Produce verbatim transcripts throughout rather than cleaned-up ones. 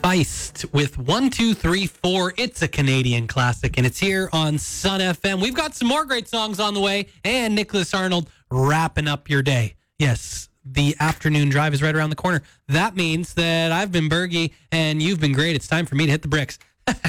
Feist with one, two, three, four. It's a Canadian classic, and it's here on Sun F M. We've got some more great songs on the way, and Nicholas Arnold wrapping up your day. Yes, the afternoon drive is right around the corner. That means that I've been Bergie, and you've been great. It's time for me to hit the bricks.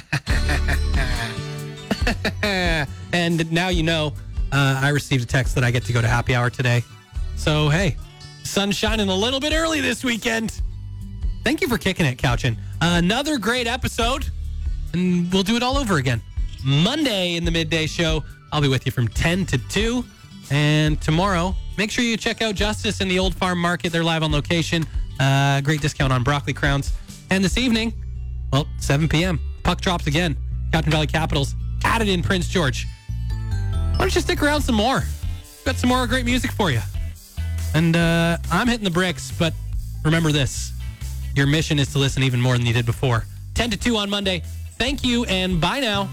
And now you know uh, I received a text that I get to go to happy hour today. So, hey, sun's shining a little bit early this weekend. Thank you for kicking it, Couchin. Another great episode, and we'll do it all over again. Monday in the midday show, I'll be with you from ten to two. And tomorrow, make sure you check out Justice in the Old Farm Market. They're live on location. Uh, great discount on broccoli crowns. And this evening, well, seven p.m., puck drops again. Cowichan Valley Capitals added in Prince George. Why don't you stick around some more? Got some more great music for you. And uh, I'm hitting the bricks, but remember this. Your mission is to listen even more than you did before. ten to two on Monday. Thank you, and bye now.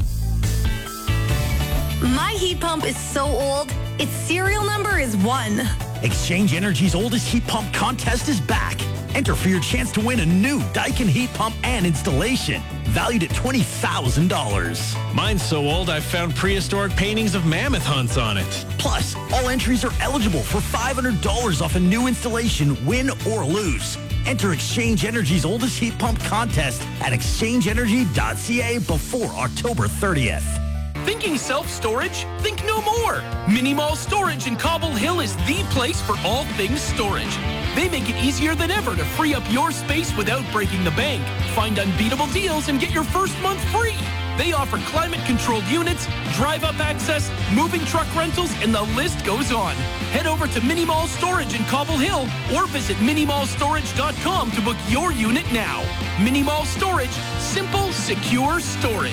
My heat pump is so old, its serial number is one. Exchange Energy's oldest heat pump contest is back. Enter for your chance to win a new Daikin heat pump and installation, valued at twenty thousand dollars. Mine's so old, I've found prehistoric paintings of mammoth hunts on it. Plus, all entries are eligible for five hundred dollars off a new installation, win or lose. Enter Exchange Energy's oldest heat pump contest at exchange energy dot c a before October thirtieth. Thinking self-storage? Think no more. Mini Mall Storage in Cobble Hill is the place for all things storage. They make it easier than ever to free up your space without breaking the bank. Find unbeatable deals and get your first month free. They offer climate-controlled units, drive-up access, moving truck rentals, and the list goes on. Head over to Mini Mall Storage in Cobble Hill or visit mini mall storage dot com to book your unit now. Mini Mall Storage. Simple, secure storage.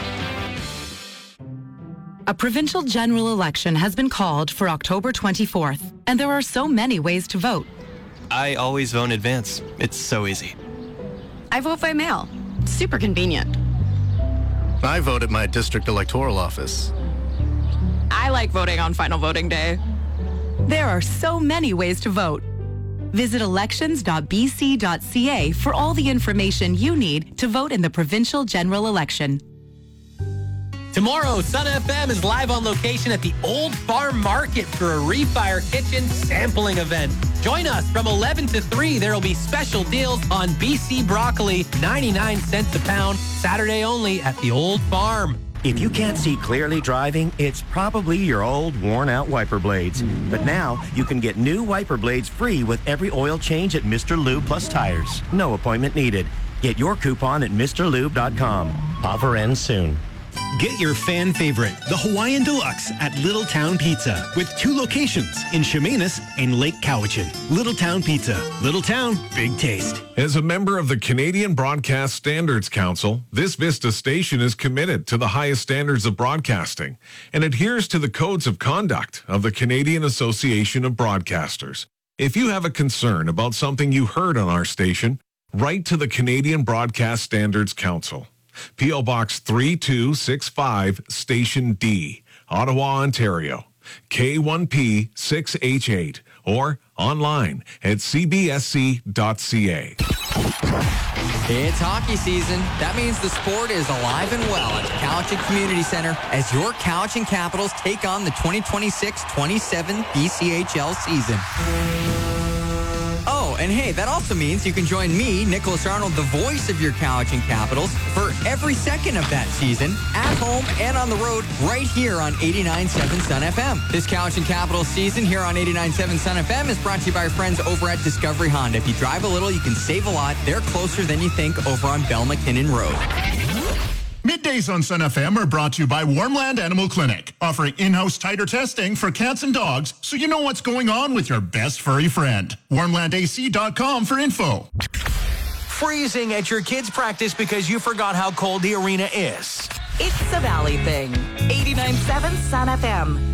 A provincial general election has been called for October twenty-fourth, and there are so many ways to vote. I always vote in advance. It's so easy. I vote by mail. Super convenient. I vote at my district electoral office. I like voting on final voting day. There are so many ways to vote. Visit elections dot b c dot c a for all the information you need to vote in the provincial general election. Tomorrow, Sun F M is live on location at the Old Farm Market for a Refire Kitchen sampling event. Join us from eleven to three. There will be special deals on B C broccoli, ninety-nine cents a pound, Saturday only at the Old Farm. If you can't see clearly driving, it's probably your old, worn-out wiper blades. But now, you can get new wiper blades free with every oil change at Mister Lube Plus Tires. No appointment needed. Get your coupon at Mr Lube dot com. Offer ends soon. Get your fan favorite, the Hawaiian Deluxe, at Little Town Pizza, with two locations in Chemainus and Lake Cowichan. Little Town Pizza. Little Town, big taste. As a member of the Canadian Broadcast Standards Council, this Vista station is committed to the highest standards of broadcasting and adheres to the codes of conduct of the Canadian Association of Broadcasters. If you have a concern about something you heard on our station, write to the Canadian Broadcast Standards Council. P O Box three two six five, Station D, Ottawa, Ontario, K one P six H eight, or online at c b s c dot c a. It's hockey season. That means the sport is alive and well at the Cowichan Community Center as your Cowichan Capitals take on the twenty twenty-six twenty-seven B C H L season. Oh, and hey, that also means you can join me, Nicholas Arnold, the voice of your Cowichan Capitals, for every second of that season, at home and on the road, right here on eighty-nine point seven Sun F M. This Cowichan Capitals season here on eighty-nine point seven Sun F M is brought to you by our friends over at Discovery Honda. If you drive a little, you can save a lot. They're closer than you think over on Bell McKinnon Road. Middays on Sun F M are brought to you by Warmland Animal Clinic, offering in-house titer testing for cats and dogs so you know what's going on with your best furry friend. warmland a c dot com for info. Freezing at your kids' practice because you forgot how cold the arena is. It's a Valley thing. eighty-nine point seven Sun F M.